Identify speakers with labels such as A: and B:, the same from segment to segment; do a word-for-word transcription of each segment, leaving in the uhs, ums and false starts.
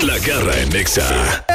A: La Garra en Nexa.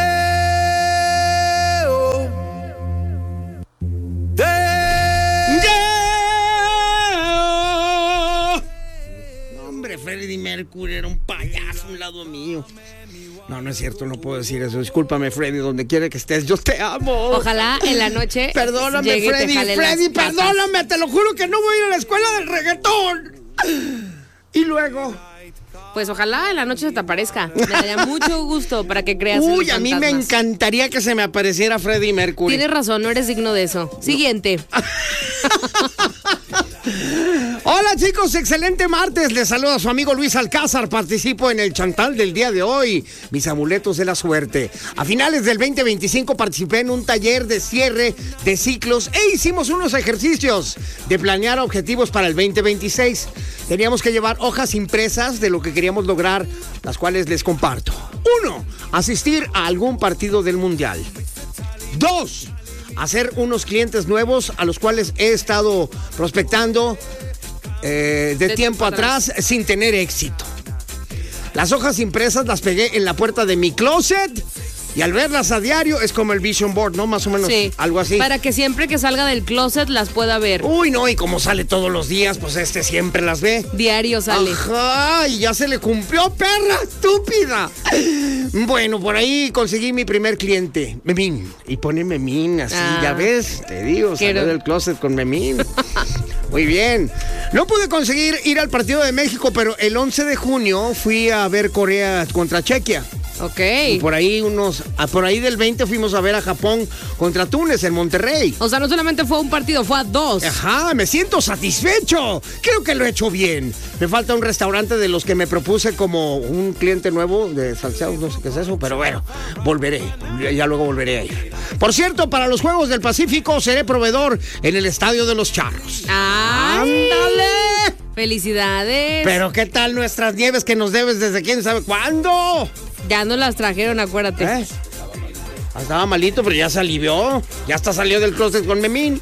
B: Freddie Mercury era un payaso a un lado mío. No, no es cierto, no puedo decir eso. Discúlpame, Freddy, donde quiera que estés, yo te amo.
C: Ojalá en la noche.
B: Perdóname, Freddy, Freddy, perdóname, te lo juro que no voy a ir a la escuela del reggaetón. Y luego...
C: Pues ojalá en la noche se te aparezca. Me daría mucho gusto para que creas.
B: Uy, a mí me encantaría que se me apareciera Freddie Mercury.
C: Tienes razón, no eres digno de eso. Siguiente.
B: Hola chicos, excelente martes. Les saluda a su amigo Luis Alcázar. Participo en el Chantal del día de hoy. Mis amuletos de la suerte. A finales del veinte veinticinco participé en un taller de cierre de ciclos e hicimos unos ejercicios de planear objetivos para el veinte veintiséis. Teníamos que llevar hojas impresas de lo que queríamos lograr, las cuales les comparto. Uno, asistir a algún partido del Mundial. Dos, hacer unos clientes nuevos a los cuales he estado prospectando eh, de, de tiempo atrás, atrás sin tener éxito. Las hojas impresas las pegué en la puerta de mi closet y al verlas a diario es como el vision board, ¿no? Más o menos, sí, algo así.
C: Para que siempre que salga del closet las pueda ver.
B: Uy, no, y como sale todos los días, pues este siempre las ve.
C: Diario sale.
B: Ajá, y ya se le cumplió, perra estúpida. Bueno, por ahí conseguí mi primer cliente, Memín. Y pone Memín así, ah, ya ves, te digo, salió del closet con Memín. Muy bien. No pude conseguir ir al partido de México, pero el once de junio fui a ver Corea contra Chequia.
C: Ok.
B: Y por ahí unos, por ahí del veinte fuimos a ver a Japón contra Túnez en Monterrey.
C: O sea, no solamente fue a un partido, fue a dos.
B: Ajá, me siento satisfecho. Creo que lo he hecho bien. Me falta un restaurante de los que me propuse como un cliente nuevo de salseados, no sé qué es eso, pero bueno, volveré. Ya luego volveré a ir. Por cierto, para los Juegos del Pacífico seré proveedor en el Estadio de los Charros.
C: ¡Ay!
B: ¡Ándale!
C: ¡Felicidades!
B: Pero ¿qué tal nuestras nieves que nos debes desde quién sabe cuándo?
C: Ya no las trajeron, acuérdate.
B: ¿Eh? Estaba malito, pero ya se alivió. Ya hasta salió del closet con Memín.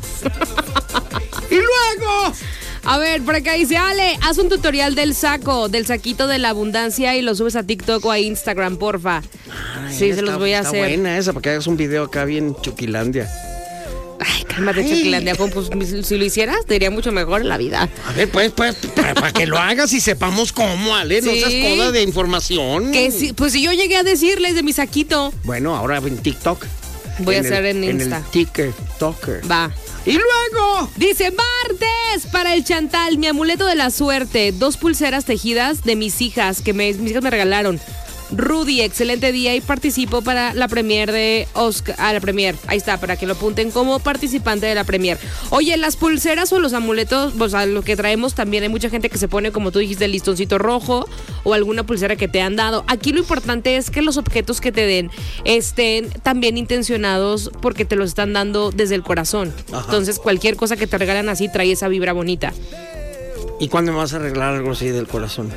B: ¡Y luego!
C: A ver, por acá dice, Ale, haz un tutorial del saco, del saquito de la abundancia y lo subes a TikTok o a Instagram, porfa. Ay, sí, se los voy a
B: está
C: hacer.
B: Está buena esa, porque hagas un video acá bien Chuquilandia.
C: Ay, cálmate, Chuquilandia. Pues, si lo hicieras, te iría mucho mejor en la vida.
B: A ver, pues, pues, para, para que lo hagas y sepamos cómo, Ale. No
C: sí.
B: seas coda de información.
C: Que sí, pues si yo llegué a decirles de mi saquito.
B: Bueno, ahora en TikTok.
C: Voy
B: en
C: a hacer
B: el,
C: en Insta.
B: En el TikToker.
C: Va.
B: Y luego
C: dice, martes para el Chantal, mi amuleto de la suerte, dos pulseras tejidas de mis hijas que me, mis hijas me regalaron. Rudy, excelente día y participo para la premier de Oscar, a la premier, ahí está, para que lo apunten como participante de la premier. Oye, las pulseras o los amuletos, o sea, lo que traemos también, hay mucha gente que se pone, como tú dijiste, el listoncito rojo o alguna pulsera que te han dado. Aquí lo importante es que los objetos que te den estén también intencionados porque te los están dando desde el corazón. Ajá. Entonces, cualquier cosa que te regalan así trae esa vibra bonita.
B: ¿Y cuándo me vas a regalar algo así del corazón?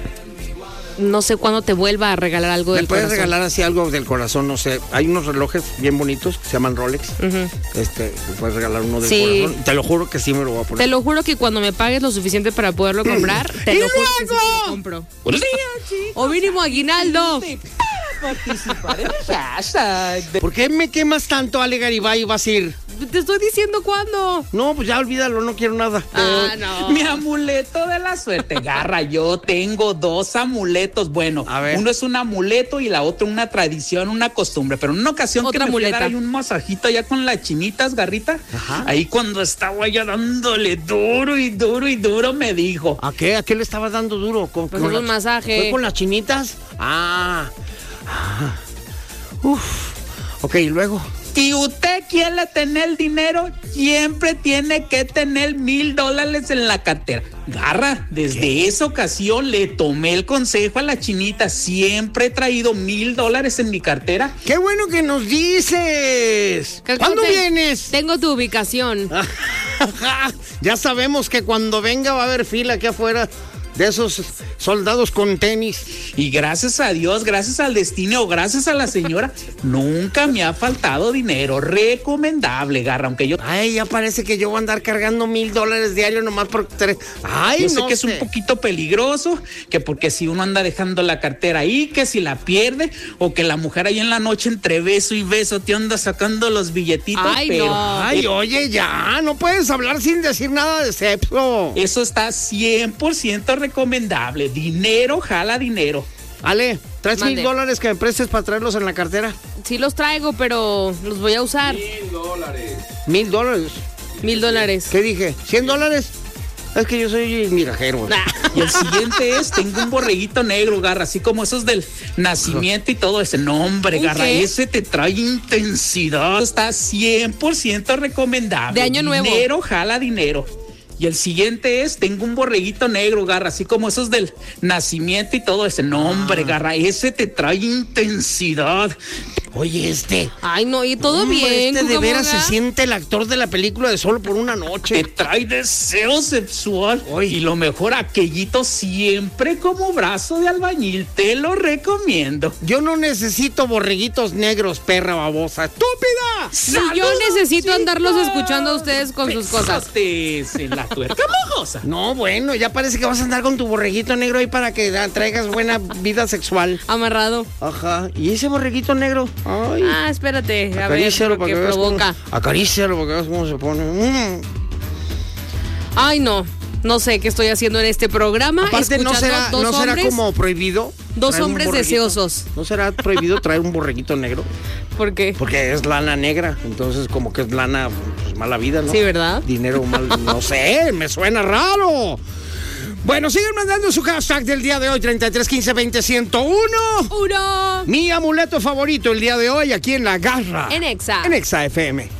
C: No sé cuándo te vuelva a regalar algo del corazón.
B: ¿Me puedes regalar así algo del corazón? No sé, hay unos relojes bien bonitos que se llaman Rolex. Uh-huh. Este, ¿me puedes regalar uno del
C: sí.
B: corazón? Te lo juro que sí me lo voy a poner.
C: Te lo juro que cuando me pagues lo suficiente para poderlo comprar, te
B: ¡Y
C: lo
B: luego!
C: juro que sí te lo compro.
D: Buenos días, chicos.
C: O mínimo aguinaldo.
D: Participar en el hashtag.
B: ¿Por qué me quemas tanto, Ale Garibay? Vas a ir.
C: Te estoy diciendo cuándo.
B: No, pues ya olvídalo, no quiero nada.
C: Ah, no.
D: Mi amuleto de la suerte, Garra, yo tengo dos amuletos. Bueno,
B: a ver.
D: Uno es un amuleto y la otra una tradición, una costumbre. Pero en una ocasión
C: otra
D: que me
C: muleta.
D: fui a dar un masajito allá con las chinitas, Garrita.
B: Ajá.
D: Ahí cuando estaba ya dándole duro y duro y duro, me dijo.
B: ¿A qué? ¿A qué le estabas dando duro? ¿Con,
C: pues
B: con
C: un
B: la,
C: masaje.
B: ¿Fue con las chinitas? Ah. ah. Uf. Ok, ¿y luego?
D: Si usted quiere tener el dinero, siempre tiene que tener mil dólares en la cartera. Garra, desde ¿Qué? esa ocasión le tomé el consejo a la chinita. Siempre he traído mil dólares en mi cartera.
B: ¡Qué bueno que nos dices! ¿Cuándo
C: te,
B: vienes?
C: Tengo tu ubicación.
B: Ya sabemos que cuando venga va a haber fila aquí afuera de esos soldados con tenis.
D: Y gracias a Dios, gracias al destino, gracias a la señora, nunca me ha faltado dinero. Recomendable, Garra, aunque yo...
B: Ay, ya parece que yo voy a andar cargando mil dólares diarios nomás por tres. Ay,
D: yo sé
B: no
D: que es un poquito peligroso, que porque si uno anda dejando la cartera ahí, que si la pierde, o que la mujer ahí en la noche entre beso y beso te anda sacando los billetitos.
C: Ay,
D: pero...
C: no.
B: Ay, oye, ya, no puedes hablar sin decir nada de sexo.
D: Eso está cien por ciento recomendable. Dinero jala dinero.
B: Ale, ¿traes
C: Mande.
B: mil dólares que me prestes para traerlos en la cartera?
C: Sí los traigo, pero los voy a usar.
A: Mil dólares.
B: Mil dólares.
C: Mil dólares.
B: ¿Qué dije? ¿Cien dólares? Es que yo soy mirajero.
D: Y el siguiente es, tengo un borreguito negro, Garra, así como esos del nacimiento y todo ese. No, hombre,
C: ¿Un
D: Garra,
C: qué?
D: ese te trae intensidad. Está cien por ciento recomendable.
C: De año nuevo.
D: Dinero jala dinero. Y el siguiente es, tengo un borreguito negro, Garra, así como esos del nacimiento y todo ese. No, hombre, Garra, ese te trae intensidad.
B: Oye, este.
C: Ay, no, y todo
B: hombre,
C: bien.
B: Este de veras se
C: Cucamonga.
B: siente el actor de la película de Solo por una
D: Te
B: noche.
D: trae deseo sexual.
B: Oy.
D: Y lo mejor, aquellito siempre como brazo de albañil. Te lo recomiendo.
B: Yo no necesito borreguitos negros, perra babosa. ¡Estúpida!
C: Sí, yo necesito andarlos escuchando a ustedes con sus cosas.
D: Besotes en la tuerca mojosa.
B: No, bueno, ya parece que vas a andar con tu borreguito negro ahí para que da- traigas buena vida sexual.
C: Amarrado.
B: Ajá. ¿Y ese borreguito negro? Ay.
C: Ah, espérate. A ver
B: Acarícialo
C: lo
B: para
C: que
B: que veas cómo,
C: provoca.
B: acarícialo para que veas cómo se pone. Mm.
C: Ay, no. No sé qué estoy haciendo en este programa.
B: Aparte, ¿no
C: escuchando
B: será,
C: dos
B: ¿no será
C: hombres,
B: como prohibido?
C: Dos
B: traer un
C: hombres
B: borreguito?
C: deseosos.
B: ¿No será prohibido traer un borreguito negro?
C: ¿Por qué?
B: Porque es lana negra, entonces como que es lana, pues, mala vida, ¿no?
C: Sí, ¿verdad?
B: Dinero mal, no sé, me suena raro. Bueno, sigan mandando su hashtag del día de hoy, treinta y tres quince veinte ciento uno.
C: Uno.
B: Mi amuleto favorito el día de hoy aquí en La Garra.
C: En Exa.
B: En Exa F M.